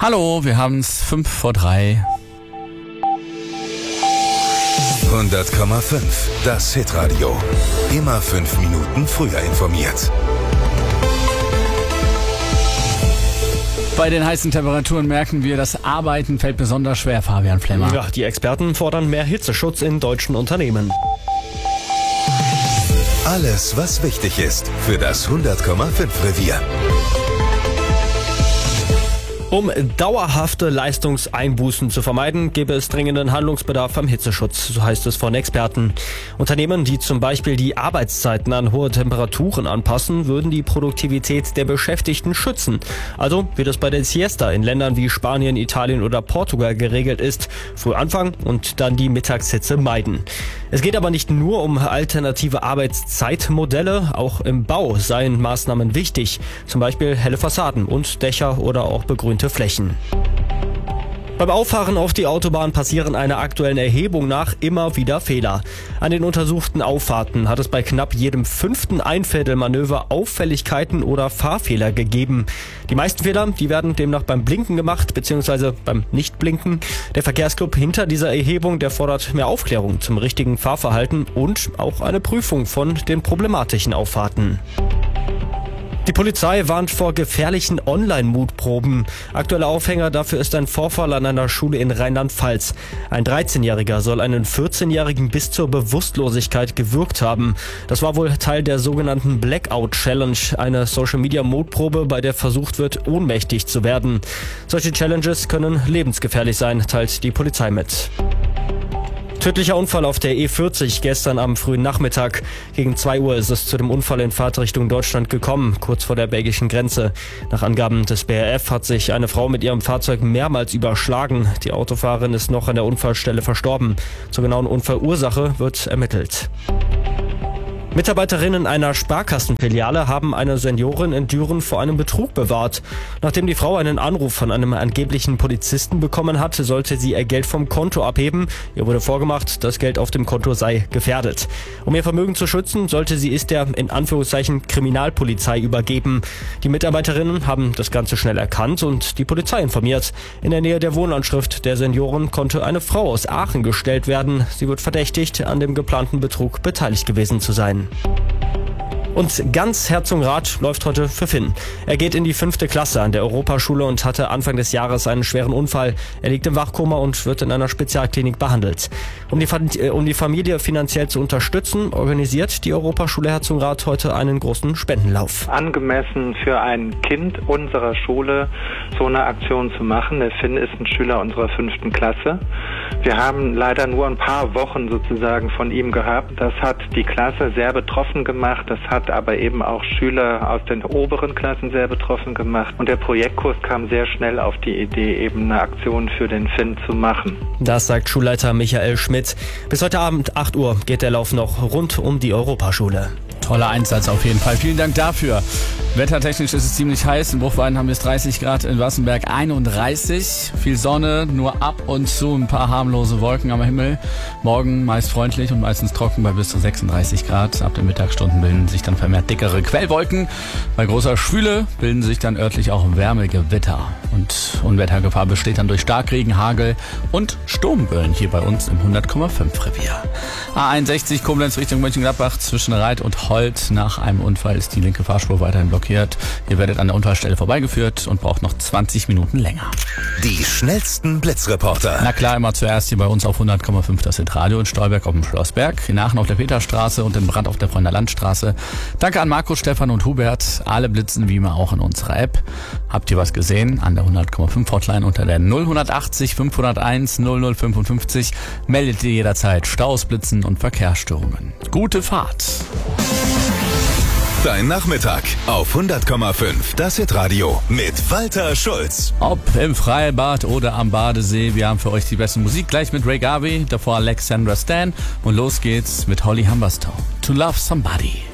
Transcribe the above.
Hallo, wir haben es 2:05. 100,5. Das Hitradio. Immer 5 Minuten früher informiert. Bei den heißen Temperaturen merken wir, das Arbeiten fällt besonders schwer, Fabian Flemmer. Ja, die Experten fordern mehr Hitzeschutz in deutschen Unternehmen. Alles, was wichtig ist für das 100,5 Revier. Um dauerhafte Leistungseinbußen zu vermeiden, gäbe es dringenden Handlungsbedarf am Hitzeschutz, so heißt es von Experten. Unternehmen, die zum Beispiel die Arbeitszeiten an hohe Temperaturen anpassen, würden die Produktivität der Beschäftigten schützen. Also wie das bei der Siesta in Ländern wie Spanien, Italien oder Portugal geregelt ist. Früh anfangen und dann die Mittagshitze meiden. Es geht aber nicht nur um alternative Arbeitszeitmodelle, auch im Bau seien Maßnahmen wichtig. Zum Beispiel helle Fassaden und Dächer oder auch begrünte Flächen. Beim Auffahren auf die Autobahn passieren einer aktuellen Erhebung nach immer wieder Fehler. An den untersuchten Auffahrten hat es bei knapp jedem 5. Einfädelmanöver Auffälligkeiten oder Fahrfehler gegeben. Die meisten Fehler, die werden demnach beim Blinken gemacht, bzw. beim Nichtblinken. Der Verkehrsclub hinter dieser Erhebung, der fordert mehr Aufklärung zum richtigen Fahrverhalten und auch eine Prüfung von den problematischen Auffahrten. Die Polizei warnt vor gefährlichen Online-Mutproben. Aktueller Aufhänger dafür ist ein Vorfall an einer Schule in Rheinland-Pfalz. Ein 13-Jähriger soll einen 14-Jährigen bis zur Bewusstlosigkeit gewürgt haben. Das war wohl Teil der sogenannten Blackout Challenge, eine Social-Media-Mutprobe, bei der versucht wird, ohnmächtig zu werden. Solche Challenges können lebensgefährlich sein, teilt die Polizei mit. Tödlicher Unfall auf der E40 gestern am frühen Nachmittag. Gegen 2 Uhr ist es zu dem Unfall in Fahrtrichtung Deutschland gekommen, kurz vor der belgischen Grenze. Nach Angaben des BRF hat sich eine Frau mit ihrem Fahrzeug mehrmals überschlagen. Die Autofahrerin ist noch an der Unfallstelle verstorben. Zur genauen Unfallursache wird ermittelt. Mitarbeiterinnen einer Sparkassenfiliale haben eine Seniorin in Düren vor einem Betrug bewahrt. Nachdem die Frau einen Anruf von einem angeblichen Polizisten bekommen hat, sollte sie ihr Geld vom Konto abheben. Ihr wurde vorgemacht, das Geld auf dem Konto sei gefährdet. Um ihr Vermögen zu schützen, sollte sie es der in Anführungszeichen Kriminalpolizei übergeben. Die Mitarbeiterinnen haben das Ganze schnell erkannt und die Polizei informiert. In der Nähe der Wohnanschrift der Seniorin konnte eine Frau aus Aachen gestellt werden. Sie wird verdächtigt, an dem geplanten Betrug beteiligt gewesen zu sein. Und ganz Herzogenrath läuft heute für Finn. Er geht in die 5. Klasse an der Europaschule und hatte Anfang des Jahres einen schweren Unfall. Er liegt im Wachkoma und wird in einer Spezialklinik behandelt. Um die Familie finanziell zu unterstützen, organisiert die Europaschule Herzogenrath heute einen großen Spendenlauf. Angemessen für ein Kind unserer Schule so eine Aktion zu machen. Der Finn ist ein Schüler unserer 5. Klasse. Wir haben leider nur ein paar Wochen sozusagen von ihm gehabt. Das hat die Klasse sehr betroffen gemacht. Das hat aber eben auch Schüler aus den oberen Klassen sehr betroffen gemacht. Und der Projektkurs kam sehr schnell auf die Idee, eben eine Aktion für den Finn zu machen. Das sagt Schulleiter Michael Schmidt. Bis heute Abend 8 Uhr geht der Lauf noch rund um die Europaschule. Toller Einsatz auf jeden Fall. Vielen Dank dafür. Wettertechnisch ist es ziemlich heiß. In Bruchweiden haben wir es 30 Grad, in Wassenberg 31. Viel Sonne, nur ab und zu ein paar harmlose Wolken am Himmel. Morgen meist freundlich und meistens trocken bei bis zu 36 Grad. Ab den Mittagsstunden bilden sich dann vermehrt dickere Quellwolken. Bei großer Schwüle bilden sich dann örtlich auch Wärmegewitter. Und Unwettergefahr besteht dann durch Starkregen, Hagel und Sturmböen hier bei uns im 100,5 Revier. A61 Koblenz Richtung Mönchengladbach zwischen Reit und Holt. Nach einem Unfall ist die linke Fahrspur weiterhin blockiert. Ihr werdet an der Unfallstelle vorbeigeführt und braucht noch 20 Minuten länger. Die schnellsten Blitzreporter. Na klar, immer zuerst hier bei uns auf 100,5 das Hitradio in Stolberg auf dem Schlossberg, in Aachen auf der Peterstraße und in Brand auf der Freunder Landstraße. Danke an Markus, Stefan und Hubert. Alle blitzen wie immer auch in unserer App. Habt ihr was gesehen? An der 100,5 Hotline unter der 0180 501 0055 meldet ihr jederzeit Staus, Blitzen und Verkehrsstörungen. Gute Fahrt! Dein Nachmittag auf 100,5 das Hitradio mit Walter Schulz. Ob im Freibad oder am Badesee, wir haben für euch die beste Musik. Gleich mit Ray Garvey, davor Alexandra Stan und los geht's mit Holly Humberstone. To Love Somebody.